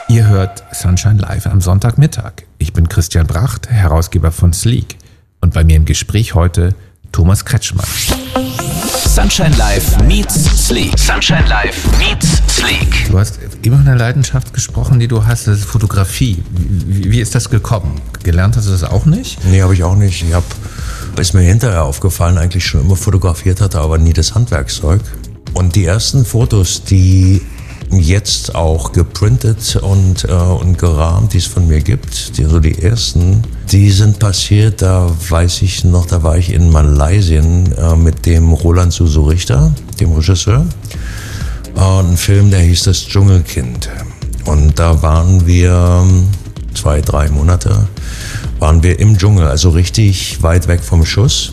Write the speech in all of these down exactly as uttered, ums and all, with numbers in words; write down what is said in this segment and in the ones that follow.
Ihr hört Sunshine Live am Sonntagmittag. Ich bin Christian Bracht, Herausgeber von Sleek. Und bei mir im Gespräch heute Thomas Kretschmann. Sunshine Live meets Sleek. Sunshine Live meets Sleek. Du hast immer von einer Leidenschaft gesprochen, die du hast, das ist Fotografie. Wie, wie ist das gekommen? Gelernt hast du das auch nicht? Nee, habe ich auch nicht. Ich habe, ist mir hinterher aufgefallen, eigentlich schon immer fotografiert hatte, aber nie das Handwerkszeug. Und die ersten Fotos, die jetzt auch geprintet und, äh, und gerahmt, die es von mir gibt, die, also die ersten, die sind passiert, da weiß ich noch, da war ich in Malaysia äh, mit dem Roland Suso Richter, dem Regisseur, äh, ein Film, der hieß Das Dschungelkind. Und da waren wir zwei, drei Monate, waren wir im Dschungel, also richtig weit weg vom Schuss.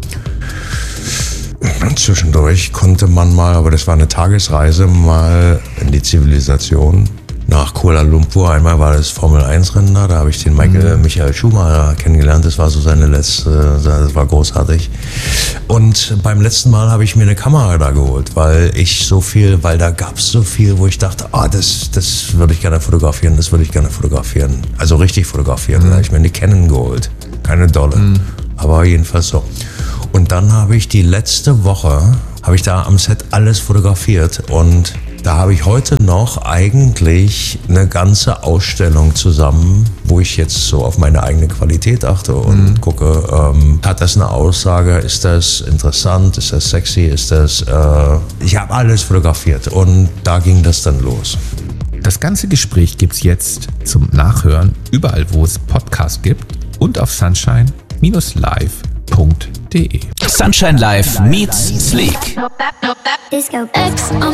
Zwischendurch konnte man mal, aber das war eine Tagesreise, mal in die Zivilisation nach Kuala Lumpur. Einmal war das Formel eins Rennen da, da habe ich den Michael, mhm. Michael Schumacher kennengelernt. Das war so seine letzte, das war großartig. Und beim letzten Mal habe ich mir eine Kamera da geholt, weil ich so viel, weil da gab es so viel, wo ich dachte, ah, das, das würde ich gerne fotografieren, das würde ich gerne fotografieren. Also richtig fotografieren. Mhm. Da habe ich mir eine Canon geholt. Keine dolle, mhm. aber jedenfalls so. Und dann habe ich die letzte Woche, habe ich da am Set alles fotografiert und da habe ich heute noch eigentlich eine ganze Ausstellung zusammen, wo ich jetzt so auf meine eigene Qualität achte und mhm. gucke, ähm, hat das eine Aussage, ist das interessant, ist das sexy, ist das, äh, ich habe alles fotografiert und da ging das dann los. Das ganze Gespräch gibt's jetzt zum Nachhören, überall wo es Podcasts gibt und auf sunshine live punkt de. Sunshine Live meets Sleek. Disco X on